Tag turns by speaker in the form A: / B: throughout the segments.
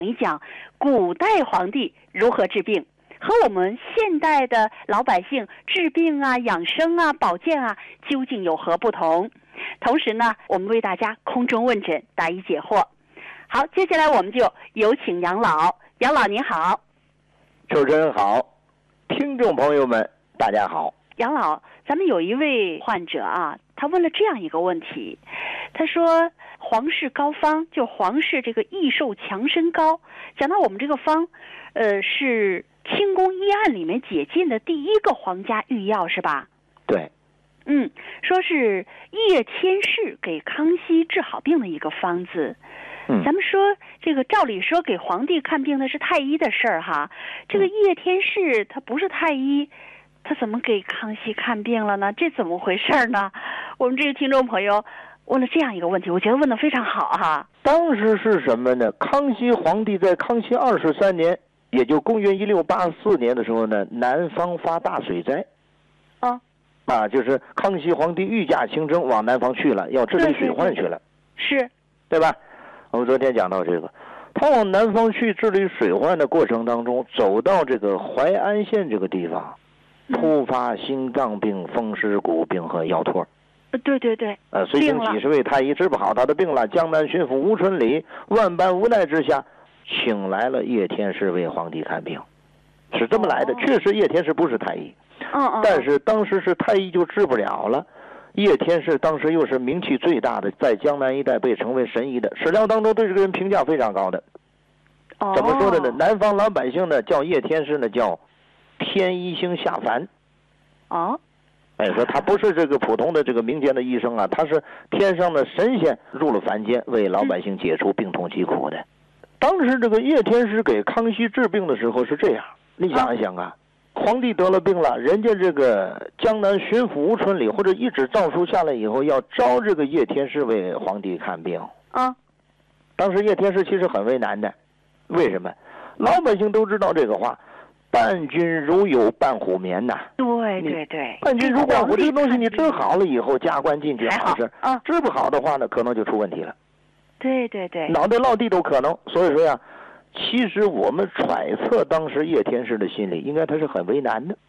A: 你讲古代皇帝如何治病，和我们现代的老百姓治病啊、养生啊、保健啊，究竟有何不同？同时呢，我们为大家空中问诊，答疑解惑。好，接下来我们就有请杨老。杨老您好。
B: 主持人好，听众朋友们大家好。
A: 杨老，咱们有一位患者啊，他问了这样一个问题，他说皇氏膏方，就皇氏这个益寿强身膏，讲到我们这个方是清宫医案里面解禁的第一个皇家御药是吧？
B: 对。
A: 说是叶天士给康熙治好病的一个方子。咱们说这个照理说给皇帝看病的是太医的事儿哈，这个叶天士他不是太医，他怎么给康熙看病了呢？这怎么回事呢？我们这个听众朋友问了这样一个问题，我觉得问得非常好哈。当
B: 时是什么呢？康熙皇帝在康熙23年，也就公元1684年的时候呢，南方发大水灾。就是康熙皇帝御驾亲征往南方去了，要治理水患去了。
A: 是，
B: 对吧？我们昨天讲到这个，他往南方去治理水患的过程当中，走到这个淮安县这个地方，突发心脏病、风湿骨病和腰托。
A: 对。
B: 随行几十位太医治不好他的病了，江南巡抚吴春礼万般无奈之下，请来了叶天士为皇帝看病，是这么来的。确实叶天士不是太医，但是当时是太医就治不了了。叶天士当时又是名气最大的，在江南一带被称为神医的，史料当中对这个人评价非常高的。怎么说的呢？南方老百姓呢叫叶天士呢叫天医星下凡。说他不是这个普通的这个民间的医生啊，他是天上的神仙入了凡间，为老百姓解除病痛疾苦的。当时这个叶天士给康熙治病的时候是这样，你想一想啊，皇帝得了病了，人家这个江南巡抚吴春礼或者一纸诏书下来以后，要招这个叶天士为皇帝看病。当时叶天士其实很为难的，为什么？老百姓都知道这个话，伴君如有伴虎眠呐。
A: 对，
B: 伴君如伴虎这个东西，你治好了以后加官进爵好事，治不好的话呢，可能就出问题了。
A: 对，
B: 脑袋落地都可能。所以说呀，其实我们揣测当时叶天士的心里，应该他是很为难的。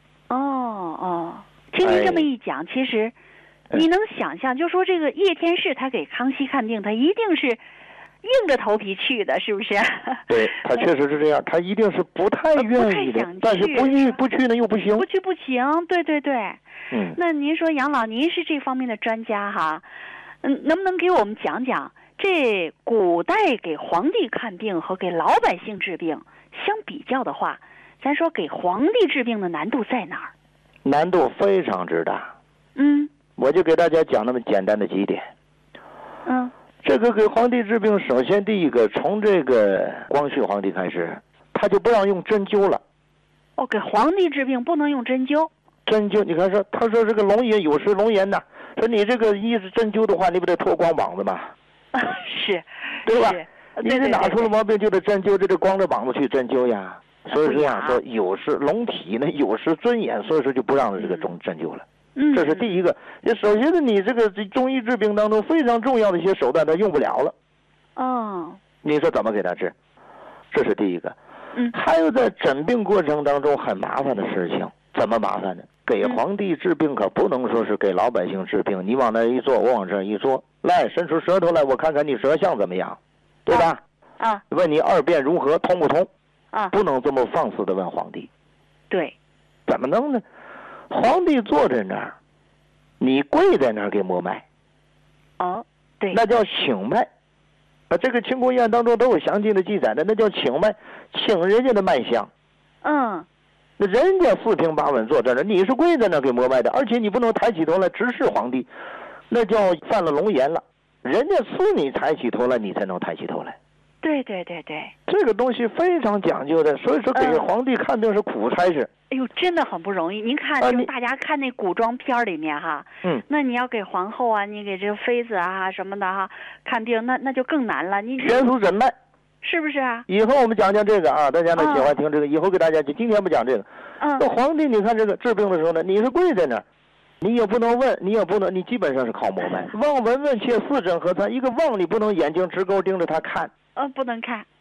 A: 听您这么一讲，其实你能想象，就说这个叶天士他给康熙看病，他一定是硬着头皮去的，是不是？
B: 对，他确实是这样，他一定是不太愿意的，但是不去呢又不行，
A: 不去不行。对。那您说杨老，您是这方面的专家哈，能不能给我们讲讲这古代给皇帝看病和给老百姓治病相比较的话，咱说给皇帝治病的难度在哪儿？
B: 难度非常之大。我就给大家讲那么简单的几点。这个给皇帝治病，首先第一个，从这个光绪皇帝开始，他就不让用针灸了。
A: 给皇帝治病不能用针灸。
B: 针灸，你看说，他说这个龙眼有失龙颜呐，说你这个一直针灸的话，你不得脱光膀子吗？
A: 是，
B: 对吧？你这哪出了毛病就得针灸，这得光着膀子去针灸呀。所以这样说有失龙体呢，有失尊严，所以说就不让这个针灸了。这是第一个。首先呢，你这个中医治病当中非常重要的一些手段，他用不了了。你说怎么给他治？这是第一个。还有在诊病过程当中很麻烦的事情，怎么麻烦呢？给皇帝治病可不能说是给老百姓治病，你往那一坐，我往这一坐，来伸出舌头来，我看看你舌象怎么样，对吧？问你二便如何，通不通？不能这么放肆的问皇帝。
A: 对。
B: 怎么弄呢？皇帝坐在那儿，你跪在那儿给摸脉。
A: 对，
B: 那叫请脉。这个清宫医案当中都有详尽的记载的，那叫请脉，请人家的脉象。那人家四平八稳坐在那儿，你是跪在那儿给摸脉的，而且你不能抬起头来直视皇帝，那叫犯了龙颜了。人家赐你抬起头来，你才能抬起头来。
A: 对，
B: 这个东西非常讲究的，所以说给皇帝看病是苦差事。
A: 真的很不容易。您看，就大家看那古装片里面哈，那你要给皇后啊，你给这个妃子啊什么的哈看病，那就更难了。你
B: 悬浮诊脉，
A: 是不是啊？
B: 以后我们讲这个啊，大家呢喜欢听这个，以后给大家今天不讲这个。那皇帝你看这个治病的时候呢，你是跪在那儿，你也不能问，你也不能，你基本上是靠摸脉。望闻问切，四诊合参。一个望你不能眼睛直勾盯着他看，
A: 不能看。